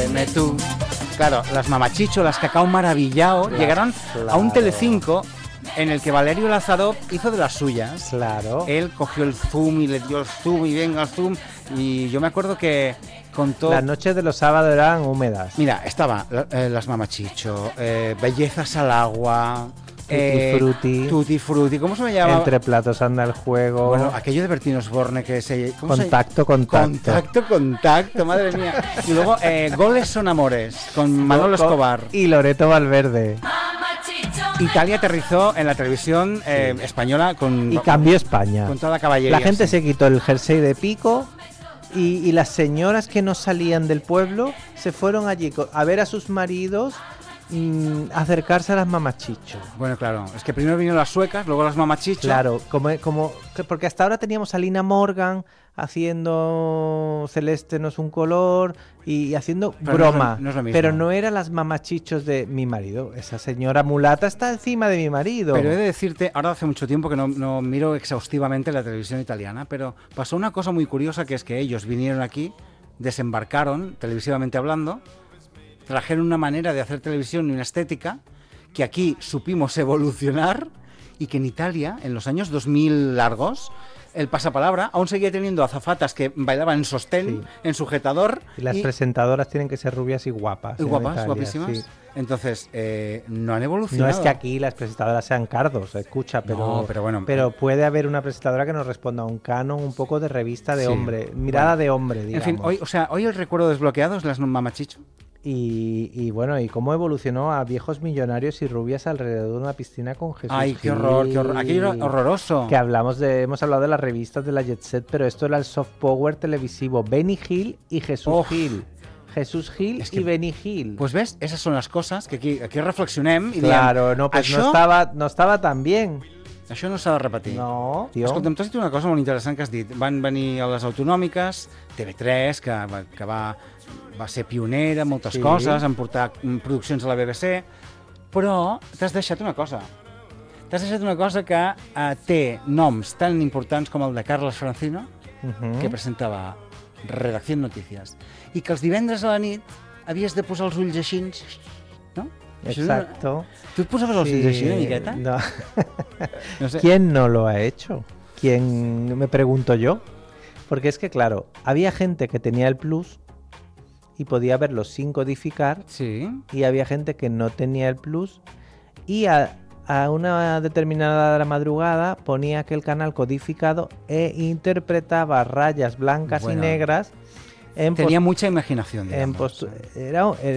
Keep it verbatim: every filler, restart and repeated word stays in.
Dime tú. Claro, las Mamachicho, las Cacao Maravillao, claro, llegaron claro. a un Telecinco en el que Valerio Lázaro hizo de las suyas. Claro. Él cogió el zoom y le dio el zoom y venga el zoom. Y yo me acuerdo que contó... Las noches de los sábados eran húmedas. Mira, estaba eh, las Mamachicho, eh, Bellezas al agua... Tutti eh, Frutti. Tutti Frutti, ¿cómo se me llama? Entre platos anda el juego. Bueno, aquello de Bertín Osborne que se... Contacto, se... contacto. Contacto, contacto, madre mía. Y luego eh, Goles son amores, con Manolo Escobar. Y Loreto Valverde. Italia aterrizó en la televisión eh, sí. española con... Y cambió España. Con toda la caballería. La gente sí. se quitó el jersey de pico y, y las señoras que no salían del pueblo se fueron allí a ver a sus maridos... acercarse a las Mamachicho. Bueno, claro, es que primero vinieron las suecas, luego las Mamachicho. Claro, como, como porque hasta ahora teníamos a Lina Morgan haciendo Celeste no es un color y haciendo pero broma, no es, no es pero no eran las Mamachichos de mi marido. Esa señora mulata está encima de mi marido. Pero he de decirte, ahora hace mucho tiempo que no, no miro exhaustivamente la televisión italiana, pero pasó una cosa muy curiosa, que es que ellos vinieron aquí, desembarcaron, televisivamente hablando, trajeron una manera de hacer televisión y una estética que aquí supimos evolucionar y que en Italia, en los años dos mil largos, el pasapalabra aún seguía teniendo azafatas que bailaban en sostén, sí. en sujetador. Y las y... presentadoras tienen que ser rubias y guapas. Y guapas, Italia, guapísimas. Sí. Entonces, eh, no han evolucionado. No es que aquí las presentadoras sean cardos, escucha, pero, no, pero, bueno, pero puede haber una presentadora que nos responda a un canon un poco de revista de sí. hombre, mirada bueno. de hombre, digamos. En fin, hoy, o sea, hoy el recuerdo desbloqueado es las Mamachicho. Y, y bueno, y cómo evolucionó a viejos millonarios y rubias alrededor de una piscina con Jesús Ay, qué horror, qué horror. Aquello era horroroso. Que hablamos de, hemos hablado de las revistas de la Jet Set, pero esto era el soft power televisivo. Benny Hill y Jesús Uf. Gil. Jesús Gil es que, y Benny Hill. Pues ves, esas son las cosas que aquí, aquí reflexionem i claro, diem, no, pues això, no, estava, no estava tan bien. Això no s'ha de repetir. No, tio. Escolta'm, tu has dit una cosa molt interessant que has dit. Van venir a les autonòmiques, T V tres, que, que va, va ser pionera en moltes sí. coses, en portar produccions a la B B C, però t'has deixat una cosa. T'has deixat una cosa que eh, té noms tan importants com el de Carles Francino, uh-huh. que presentava Redacció Notícies, i que els divendres a la nit havies de posar els ulls així, no? Exacto. ¿Tú posabas los ulls així una miqueta? No. No sé. ¿Quién no lo ha hecho? ¿Quién, me pregunto yo? Porque es que, claro, había gente que tenía el plus y podía verlos sin codificar, sí. y había gente que no tenía el plus y a, a una determinada hora de la madrugada ponía aquel canal codificado e interpretaba rayas blancas bueno. y negras. En Tenía post- mucha imaginación, digamos. En post- era, era